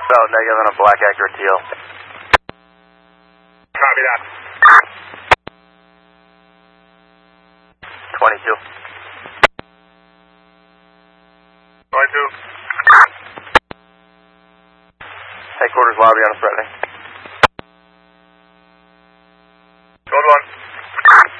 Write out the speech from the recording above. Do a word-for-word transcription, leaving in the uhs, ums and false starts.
So, negative on a black accurate T L. Copy that. twenty-two. twenty-two. Headquarters lobby on a threatening.